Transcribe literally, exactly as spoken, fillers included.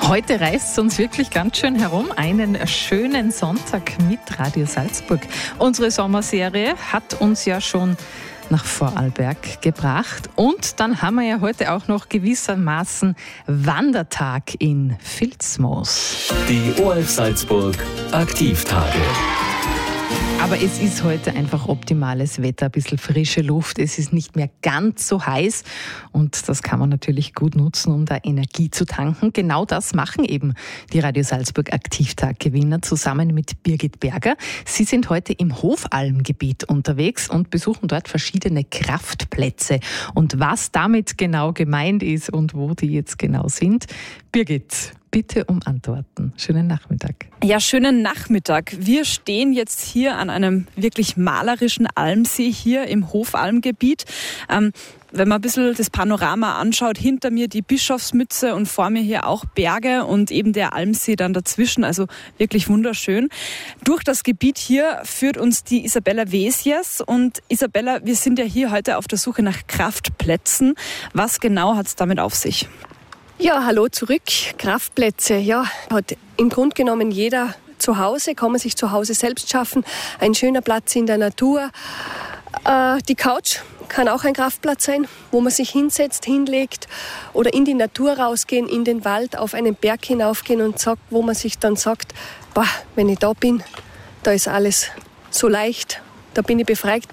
Heute reißt es uns wirklich ganz schön herum. Einen schönen Sonntag mit Radio Salzburg. Unsere Sommerserie hat uns ja schon nach Vorarlberg gebracht. Und dann haben wir ja heute auch noch gewissermaßen Wandertag in Vilsmos. Die O R F Salzburg Aktivtage. Aber es ist heute einfach optimales Wetter, ein bisschen frische Luft. Es ist nicht mehr ganz so heiß und das kann man natürlich gut nutzen, um da Energie zu tanken. Genau das machen eben die Radio Salzburg Aktivtag-Gewinner zusammen mit Birgit Berger. Sie sind heute im Hofalmgebiet unterwegs und besuchen dort verschiedene Kraftplätze. Und was damit genau gemeint ist und wo die jetzt genau sind, Birgit, bitte um Antworten. Schönen Nachmittag. Ja, schönen Nachmittag. Wir stehen jetzt hier an einem wirklich malerischen Almsee hier im Hofalmgebiet. Ähm, wenn man ein bisschen das Panorama anschaut, hinter mir die Bischofsmütze und vor mir hier auch Berge und eben der Almsee dann dazwischen, also wirklich wunderschön. Durch das Gebiet hier führt uns die Isabella Wesias. Und Isabella, wir sind ja hier heute auf der Suche nach Kraftplätzen. Was genau hat es damit auf sich? Ja, hallo zurück. Kraftplätze, ja, hat im Grunde genommen jeder zu Hause, kann man sich zu Hause selbst schaffen. Ein schöner Platz in der Natur. Äh, die Couch kann auch ein Kraftplatz sein, wo man sich hinsetzt, hinlegt oder in die Natur rausgehen, in den Wald, auf einen Berg hinaufgehen und sagt, wo man sich dann sagt, boah, wenn ich da bin, da ist alles so leicht. Da bin ich befreit,